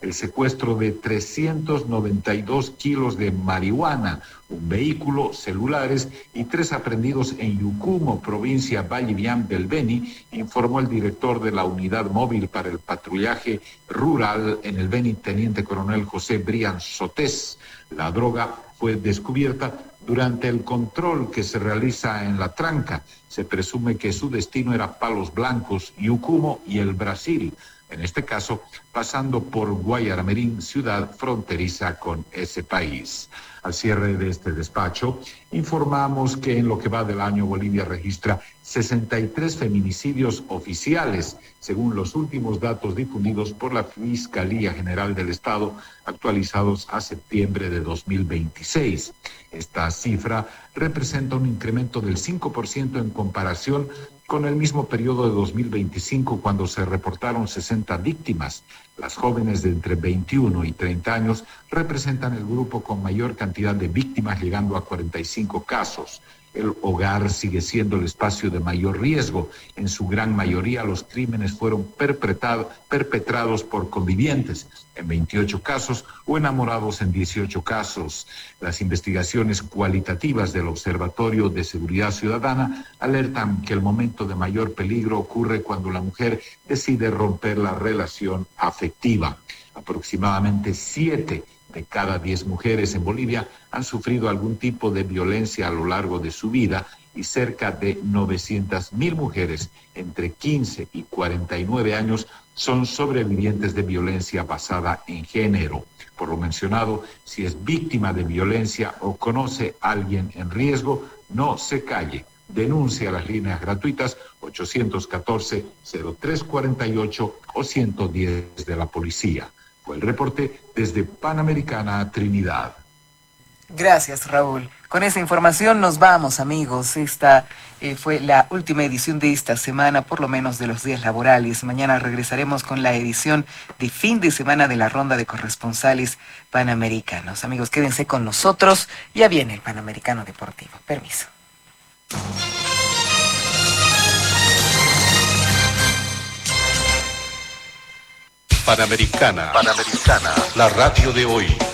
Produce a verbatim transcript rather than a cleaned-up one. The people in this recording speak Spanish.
el secuestro de trescientos noventa y dos kilos de marihuana, un vehículo, celulares y tres aprendidos en Yucumo, provincia Vallivian del Beni, informó el director de la Unidad Móvil para el Patrullaje Rural en el Beni, teniente coronel José Brian Sotés. La droga fue descubierta durante el control que se realiza en la tranca. Se presume que su destino era Palos Blancos, Yucumo y el Brasil. En este caso, pasando por Guayaramerín, ciudad fronteriza con ese país. Al cierre de este despacho, informamos que en lo que va del año Bolivia registra sesenta y tres feminicidios oficiales, según los últimos datos difundidos por la Fiscalía General del Estado, actualizados a septiembre de dos mil veintiséis. Esta cifra representa un incremento del cinco por ciento en comparación con el mismo periodo de dos mil veinticinco, cuando se reportaron sesenta víctimas. Las jóvenes de entre veintiuno y treinta años representan el grupo con mayor cantidad de víctimas, llegando a cuarenta y cinco casos. El hogar sigue siendo el espacio de mayor riesgo. En su gran mayoría, los crímenes fueron perpetrado, perpetrados por convivientes en veintiocho casos o enamorados en dieciocho casos. Las investigaciones cualitativas del Observatorio de Seguridad Ciudadana alertan que el momento de mayor peligro ocurre cuando la mujer decide romper la relación afectiva. Aproximadamente siete de cada diez mujeres en Bolivia han sufrido algún tipo de violencia a lo largo de su vida y cerca de novecientas mil mujeres entre quince y cuarenta y nueve años son sobrevivientes de violencia basada en género. Por lo mencionado, si es víctima de violencia o conoce a alguien en riesgo, no se calle. Denuncia a las líneas gratuitas ochocientos catorce, cero tres cuarenta y ocho o ciento diez de la policía. Fue el reporte desde Panamericana Trinidad. Gracias, Raúl. Con esa información nos vamos, amigos. Esta eh, fue la última edición de esta semana, por lo menos de los días laborales. Mañana regresaremos con la edición de fin de semana de la ronda de corresponsales panamericanos. Amigos, quédense con nosotros. Ya viene el Panamericano Deportivo. Permiso. Panamericana, Panamericana, la radio de hoy.